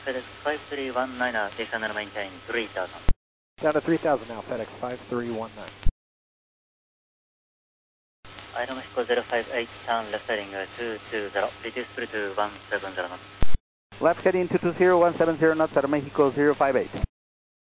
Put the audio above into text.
FedEx 5319, descend maintain 3000. Down to 3000 now, FedEx 5319. Aeromexico 058, turn left heading 220, reduce through to 170 knots. Left heading 220, 170 knots, Aeromexico 058.